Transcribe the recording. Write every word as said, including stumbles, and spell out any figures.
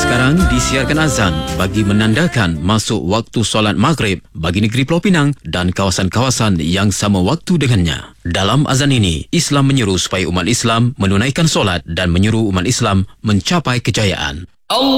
Sekarang disiarkan azan bagi menandakan masuk waktu solat maghrib bagi negeri Pulau Pinang dan kawasan-kawasan yang sama waktu dengannya. Dalam azan ini, Islam menyeru supaya umat Islam menunaikan solat dan menyuruh umat Islam mencapai kejayaan. Allah